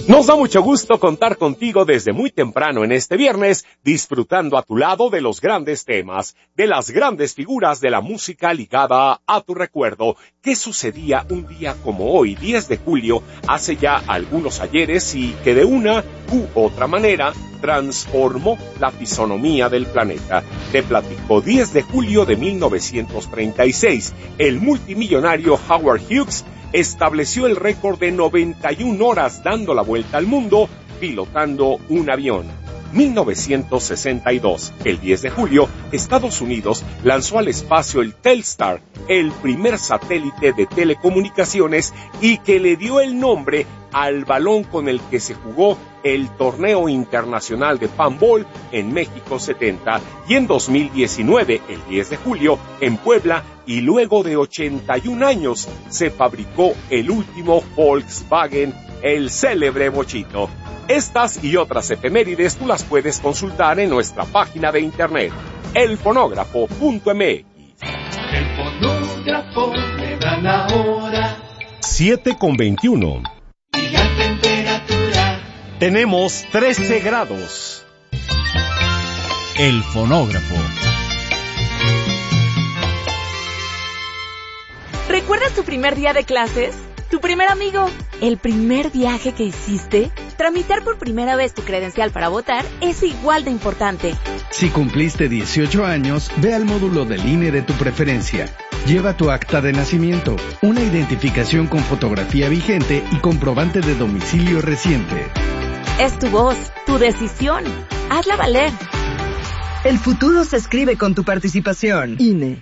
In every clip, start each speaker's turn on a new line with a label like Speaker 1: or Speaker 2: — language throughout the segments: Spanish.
Speaker 1: Nos da mucho gusto contar contigo desde muy temprano en este viernes, disfrutando a tu lado de los grandes temas, de las grandes figuras de la música ligada a tu recuerdo. ¿Qué sucedía un día como hoy, 10 de julio, hace ya algunos ayeres y que de una u otra manera transformó la fisonomía del planeta? Te platico. 10 de julio de 1936, el multimillonario Howard Hughes estableció el récord de 91 horas dando la vuelta al mundo pilotando un avión. 1962, el 10 de julio, Estados Unidos lanzó al espacio el Telstar, el primer satélite de telecomunicaciones y que le dio el nombre al balón con el que se jugó el torneo internacional de Panball en México 70, y en 2019, el 10 de julio, en Puebla, y luego de 81 años, se fabricó el último Volkswagen, el célebre Bochito. Estas y otras efemérides tú las puedes consultar en nuestra página de internet, elfonógrafo.mx.
Speaker 2: El fonógrafo le da la hora.
Speaker 1: 7:21.
Speaker 2: Y la temperatura.
Speaker 1: Tenemos 13 grados.
Speaker 3: El fonógrafo.
Speaker 4: ¿Recuerdas tu primer día de clases? ¿Tu primer amigo? ¿El primer viaje que hiciste? Tramitar por primera vez tu credencial para votar es igual de importante.
Speaker 5: Si cumpliste 18 años, ve al módulo del INE de tu preferencia. Lleva tu acta de nacimiento, una identificación con fotografía vigente y comprobante de domicilio reciente.
Speaker 4: Es tu voz, tu decisión. Hazla valer.
Speaker 6: El futuro se escribe con tu participación. INE.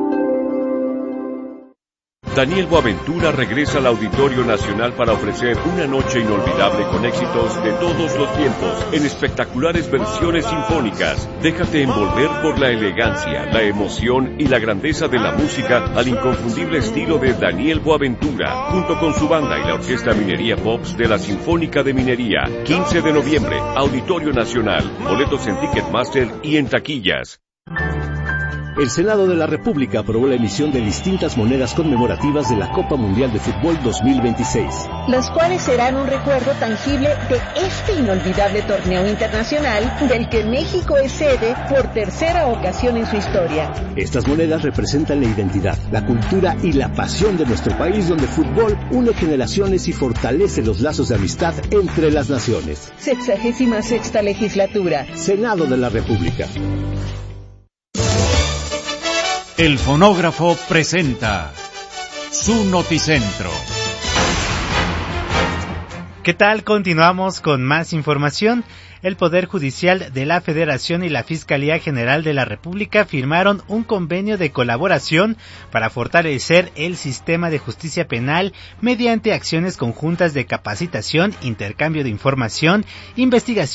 Speaker 7: Daniel Boaventura regresa al Auditorio Nacional para ofrecer una noche inolvidable con éxitos de todos los tiempos, en espectaculares versiones sinfónicas. Déjate envolver por la elegancia, la emoción y la grandeza de la música al inconfundible estilo de Daniel Boaventura, junto con su banda y la Orquesta Minería Pops de la Sinfónica de Minería. 15 de noviembre, Auditorio Nacional. Boletos en Ticketmaster y en taquillas.
Speaker 8: El Senado de la República aprobó la emisión de distintas monedas conmemorativas de la Copa Mundial de Fútbol 2026.
Speaker 9: Las cuales serán un recuerdo tangible de este inolvidable torneo internacional del que México es sede por tercera ocasión en su historia.
Speaker 8: Estas monedas representan la identidad, la cultura y la pasión de nuestro país, donde el fútbol une generaciones y fortalece los lazos de amistad entre las naciones.
Speaker 9: 66ª legislatura.
Speaker 8: Senado de la República.
Speaker 3: El fonógrafo presenta su noticentro.
Speaker 10: ¿Qué tal? Continuamos con más información. El Poder Judicial de la Federación y la Fiscalía General de la República firmaron un convenio de colaboración para fortalecer el sistema de justicia penal mediante acciones conjuntas de capacitación, intercambio de información, investigación